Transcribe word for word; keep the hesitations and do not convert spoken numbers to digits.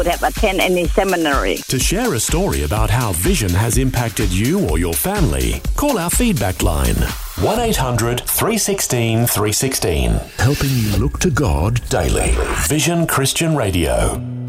would have attended any seminary. To share a story about how Vision has impacted you or your family, call our feedback line. one eight hundred three one six three one six. Helping you look to God daily. Vision Christian Radio.